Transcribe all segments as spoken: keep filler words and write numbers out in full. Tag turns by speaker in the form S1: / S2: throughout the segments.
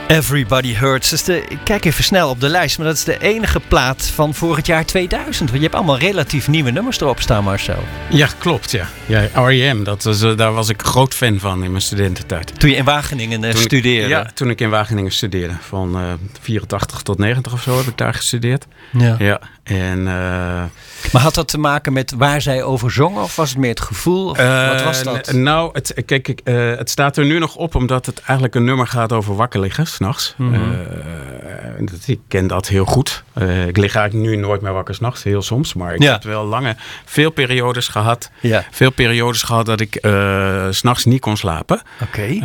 S1: Everybody Hurts. Dus de, ik kijk even snel op de lijst, maar dat is de enige plaat van vorig jaar tweeduizend. Want je hebt allemaal relatief nieuwe nummers erop staan, Marcel.
S2: Ja, klopt. Ja. Ja, R E M, dat was, uh, daar was ik groot fan van in mijn studententijd.
S1: Toen je in Wageningen uh,
S2: toen
S1: studeerde?
S2: Ik, ja, toen ik in Wageningen studeerde. Van uh, vierentachtig tot negentig of zo heb ik daar gestudeerd.
S1: Ja.
S2: Ja. En, uh,
S1: maar had dat te maken met waar zij over zongen? Of was het meer het gevoel? Of uh, wat was dat?
S2: N- nou, het, kijk, ik, uh, het staat er nu nog op omdat het eigenlijk een nummer gaat over wakker liggen, 's nachts. Mm-hmm. Uh, ik ken dat heel goed. Uh, ik lig eigenlijk nu nooit meer wakker 's nachts, heel soms. Maar ik ja. heb wel lange, veel periodes gehad. Ja. Veel periodes gehad dat ik uh, 's nachts niet kon slapen.
S1: Oké. Okay.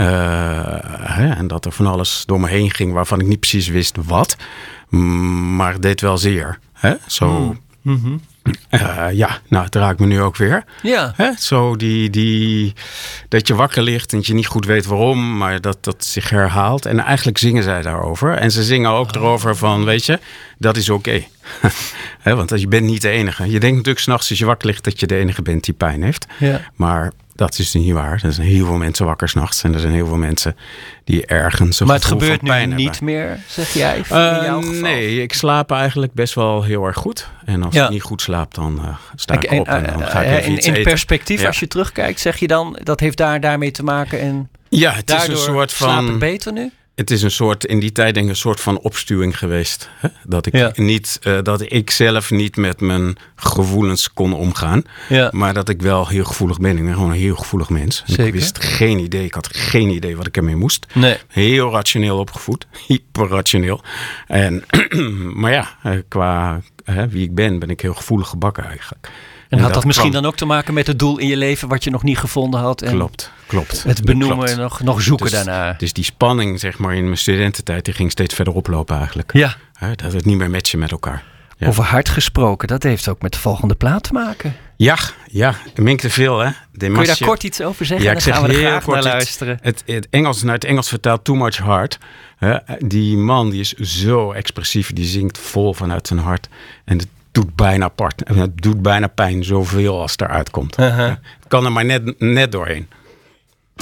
S2: Uh, en dat er van alles door me heen ging waarvan ik niet precies wist wat. Maar het deed wel zeer. Hè? Zo, mm-hmm. uh, ja, nou, het raakt me nu ook weer.
S1: Ja.
S2: Hè? Zo die, die, dat je wakker ligt en dat je niet goed weet waarom, maar dat dat zich herhaalt. En eigenlijk zingen zij daarover. En ze zingen ook oh. erover van, weet je, dat is oké. Okay. Want je bent niet de enige. Je denkt natuurlijk 's nachts als je wakker ligt dat je de enige bent die pijn heeft. Ja. Maar dat is niet waar. Er zijn heel veel mensen wakker 's nachts. En er zijn heel veel mensen die ergens een
S1: maar het
S2: gevoel
S1: gebeurt
S2: van pijn
S1: nu
S2: hebben.
S1: niet meer, zeg jij? In
S2: Uh,
S1: jouw geval?
S2: Nee, ik slaap eigenlijk best wel heel erg goed. En als ja. ik niet goed slaap, dan uh, sta ik
S1: en,
S2: op en dan ga ik
S1: uh,
S2: even
S1: in,
S2: iets
S1: in
S2: eten.
S1: perspectief, ja. als je terugkijkt, zeg je dan dat heeft daar daarmee te maken en
S2: ja, het is
S1: daardoor
S2: een soort van,
S1: slaap ik beter nu?
S2: Het is een soort, in die tijd denk ik, een soort van opstuwing geweest. Hè? Dat, ik
S1: ja.
S2: niet, uh, dat ik zelf niet met mijn gevoelens kon omgaan. Ja. Maar dat ik wel heel gevoelig ben. Ik ben gewoon een heel gevoelig mens.
S1: Zeker.
S2: Ik wist geen idee. Ik had geen idee wat ik ermee moest.
S1: Nee.
S2: Heel rationeel opgevoed. Hyperrationeel. En, maar ja, qua hè, wie ik ben, ben ik heel gevoelig gebakken eigenlijk.
S1: En had dat, dat misschien kwam... dan ook te maken met het doel in je leven wat je nog niet gevonden had? En
S2: klopt, klopt.
S1: Het benoemen
S2: klopt.
S1: en nog, nog zoeken
S2: dus,
S1: daarna.
S2: Dus die spanning, zeg maar, in mijn studententijd, die ging steeds verder oplopen eigenlijk.
S1: Ja.
S2: He, dat het niet meer matchen met elkaar. Ja.
S1: Over hard gesproken, dat heeft ook met de volgende plaat te maken.
S2: Ja, ja. Ik mink te veel, hè.
S1: Kun je daar kort iets over zeggen?
S2: Ja,
S1: dan gaan we er graag
S2: kort
S1: naar luisteren.
S2: Het, het, het Engels, naar het Engels vertaald Too Much Heart. He, die man, die is zo expressief. Die zingt vol vanuit zijn hart. En het doet bijna, part, het doet bijna pijn, zoveel als eruit komt. Uh-huh. Het kan er maar net, net doorheen.